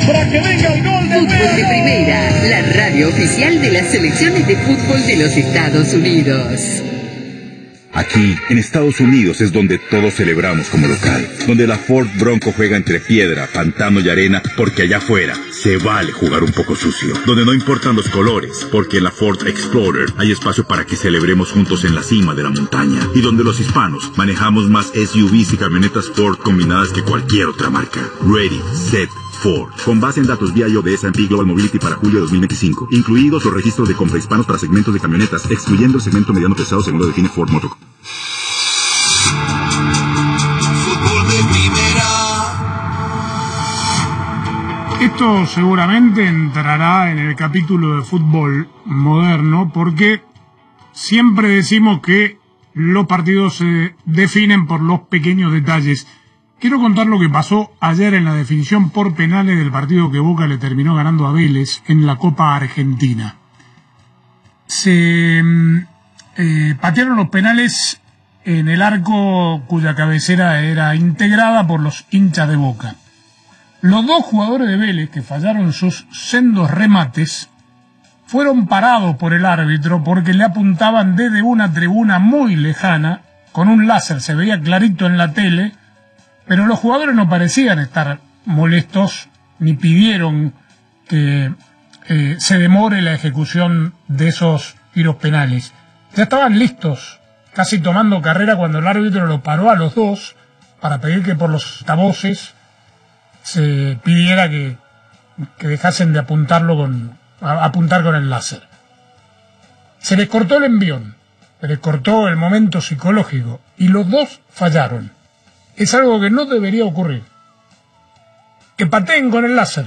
para que venga el gol de Fútbol de Primera, la radio oficial de las selecciones de fútbol de los Estados Unidos. Aquí, en Estados Unidos, es donde todos celebramos como local. Donde la Ford Bronco juega entre piedra, pantano y arena, porque allá afuera se vale jugar un poco sucio. Donde no importan los colores, porque en la Ford Explorer hay espacio para que celebremos juntos en la cima de la montaña. Y donde los hispanos manejamos más SUVs y camionetas Ford combinadas que cualquier otra marca. Ready, set, Ford. Con base en datos vía S&P Global Mobility para julio de 2025. Incluidos los registros de compra hispanos para segmentos de camionetas, excluyendo el segmento mediano pesado según lo define Ford Motor. Fútbol de Primera. Esto seguramente entrará en el capítulo de fútbol moderno porque siempre decimos que los partidos se definen por los pequeños detalles. Quiero contar lo que pasó ayer en la definición por penales del partido que Boca le terminó ganando a Vélez en la Copa Argentina. Se patearon los penales en el arco cuya cabecera era integrada por los hinchas de Boca. Los dos jugadores de Vélez que fallaron sus sendos remates fueron parados por el árbitro porque le apuntaban desde una tribuna muy lejana, con un láser, se veía clarito en la tele, pero los jugadores no parecían estar molestos ni pidieron que se demore la ejecución de esos tiros penales. Ya estaban listos, casi tomando carrera cuando el árbitro lo paró a los dos para pedir que por los altavoces se pidiera que dejasen de apuntar con el láser. Se les cortó el envión, se les cortó el momento psicológico y los dos fallaron. Es algo que no debería ocurrir. Que pateen con el láser.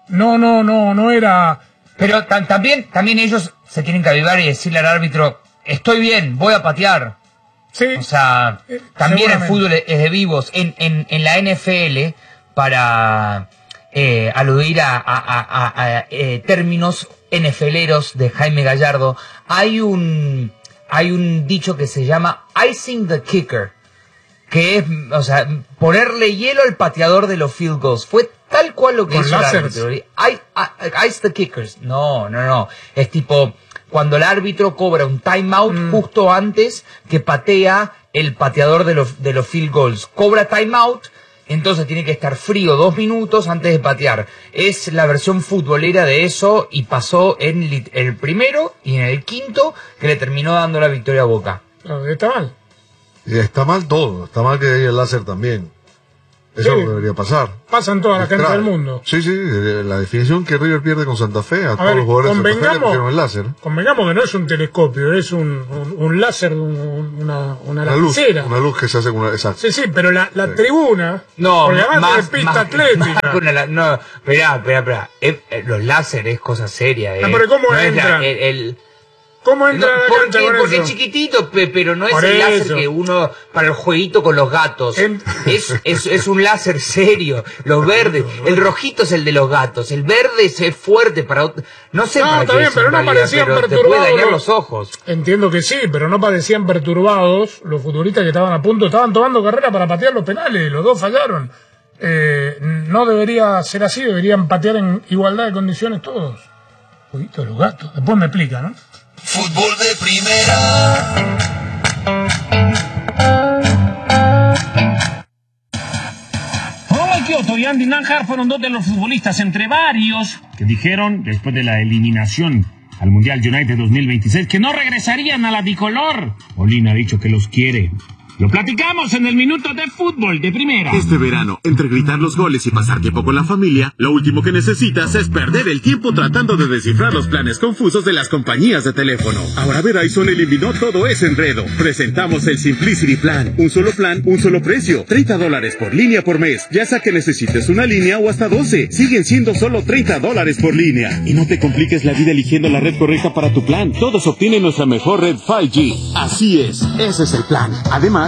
No era... Pero también ellos se tienen que avivar y decirle al árbitro, estoy bien, voy a patear. Sí. O sea, también el fútbol es de vivos. En la NFL, para aludir a términos NFLeros de Jaime Gallardo, hay un dicho que se llama icing the kicker, que es, o sea, ponerle hielo al pateador de los field goals. Fue tal cual lo que hizo el árbitro. Ice the kickers. No. Es tipo, cuando el árbitro cobra un timeout justo antes que patea el pateador de los field goals. Cobra timeout, entonces tiene que estar frío 2 minutos antes de patear. Es la versión futbolera de eso y pasó en el primero y en el quinto que le terminó dando la victoria a Boca. No, está mal. Y está mal todo, está mal que haya el láser también. Eso no debería pasar. Pasa en toda la cancha del mundo. Sí, la definición que River pierde con Santa Fe, a todos los jugadores de Santa Fe le pusieron el láser. Convengamos que no es un telescopio, es un láser, una lapicera. Una luz que se hace con una... Exacto. Sí, pero la tribuna... No, porque además es pista atlética. No, espera. Los láseres es cosa seria. Pero ¿cómo entra? ¿Cómo entra a la cancha con porque eso? es chiquitito, pero no es Por el láser eso. que uno para el jueguito con los gatos. Es un láser serio. Los verdes, el rojito es el de los gatos, el verde es fuerte para... No sé para está qué bien, es, pero no parecían pero perturbados. te puede dañar los ojos. Entiendo que sí, pero no parecían perturbados los futbolistas que estaban a punto, estaban tomando carrera para patear los penales, los dos fallaron. No debería ser así, deberían patear en igualdad de condiciones todos. Jueguito de los gatos, después me explica, ¿no? Fútbol de Primera. Ronald Kioto y Andy Nanjar fueron dos de los futbolistas entre varios que dijeron, después de la eliminación al Mundial United 2026, que no regresarían a la bicolor. Olina ha dicho que los quiere. Lo platicamos en el Minuto de Fútbol de Primera. Este verano, entre gritar los goles y pasar tiempo con la familia, lo último que necesitas es perder el tiempo tratando de descifrar los planes confusos de las compañías de teléfono. Ahora Verizon eliminó todo ese enredo. Presentamos el Simplicity Plan. Un solo plan, un solo precio. $30 por línea por mes. Ya sea que necesites una línea o hasta 12. Siguen siendo solo $30 por línea. Y no te compliques la vida eligiendo la red correcta para tu plan. Todos obtienen nuestra mejor red 5G. Así es, ese es el plan. Además,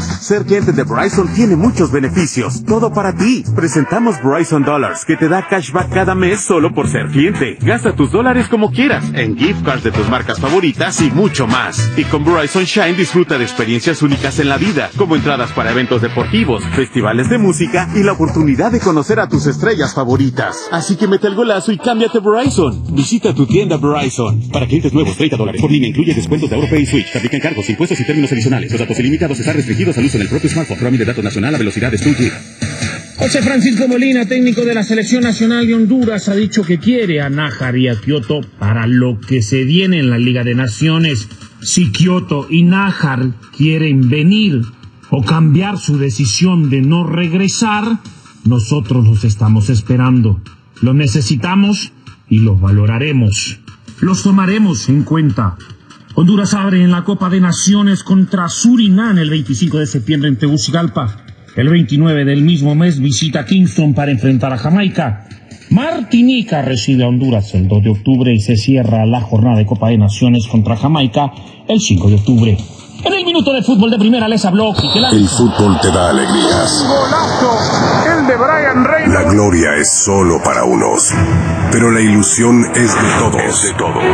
compras. Ser cliente de Verizon tiene muchos beneficios. Todo para ti. Presentamos Verizon Dollars, que te da cashback cada mes solo por ser cliente. Gasta tus dólares como quieras, en gift cards de tus marcas favoritas y mucho más. Y con Verizon Shine disfruta de experiencias únicas en la vida, como entradas para eventos deportivos, festivales de música y la oportunidad de conocer a tus estrellas favoritas. Así que mete el golazo y cámbiate Verizon. Visita tu tienda Verizon. Para clientes nuevos, $30 por línea, incluye descuentos de AuroPay y Switch. Aplican cargos, impuestos y términos adicionales. Los datos ilimitados están restringidos al uso en el propio smartphone. Programa de datos nacional a velocidades 2G. José Francisco Molina, técnico de la Selección Nacional de Honduras, ha dicho que quiere a Nájar y a Kioto para lo que se viene en la Liga de Naciones. Si Kioto y Nájar quieren venir o cambiar su decisión de no regresar, nosotros los estamos esperando. Los necesitamos y los valoraremos. Los tomaremos en cuenta. Honduras abre en la Copa de Naciones contra Surinam el 25 de septiembre en Tegucigalpa. El 29 del mismo mes visita Kingston para enfrentar a Jamaica. Martinica recibe a Honduras el 2 de octubre y se cierra la jornada de Copa de Naciones contra Jamaica el 5 de octubre. En el minuto de fútbol de primera les habló Quique Lanza. El fútbol te da alegrías. Golazo, el de Brian Reynolds. La gloria es solo para unos, pero la ilusión es de todos.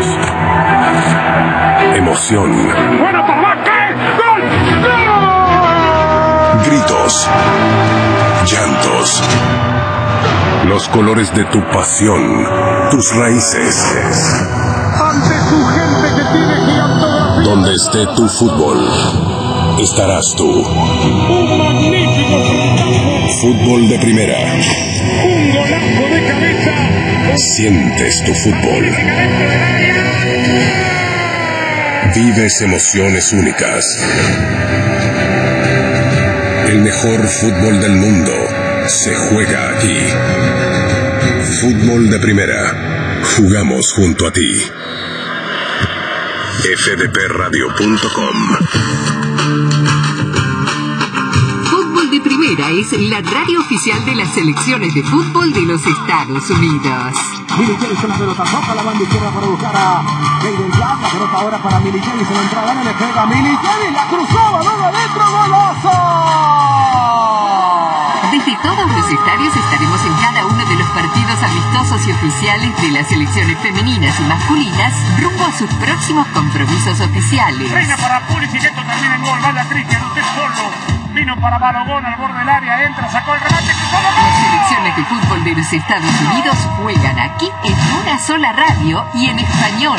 Emoción. Bueno, papá, ¿qué? ¡Gol! ¡Gol! Gritos. Llantos. Los colores de tu pasión. Tus raíces. Ante su gente que tiene gigantografía. Donde esté tu fútbol, estarás tú. Un magnífico espectáculo. Fútbol de primera. Un golazo de cabeza. Sientes tu fútbol. Vives emociones únicas. El mejor fútbol del mundo se juega aquí. Fútbol de primera. Jugamos junto a ti. fdpradio.com. Fútbol de Primera es la radio oficial de las selecciones de fútbol de los Estados Unidos. Milicheri con la pelota, toca la banda izquierda para buscar a Hayden Black. La pelota ahora para Milicheri, se lo entra, le pega a Milicheri, la cruzó, balón adentro, golazo. Desde todos los estadios estaremos en cada uno de los partidos amistosos y oficiales de las selecciones femeninas y masculinas rumbo a sus próximos compromisos oficiales. Reina para Pulisic, esto termina en gol, va la Cristian, usted solo. Vino para Balogón al borde del área, entra, sacó el remate, cruzó la mano. Las selecciones de fútbol de los Estados Unidos juegan aquí en una sola radio y en español.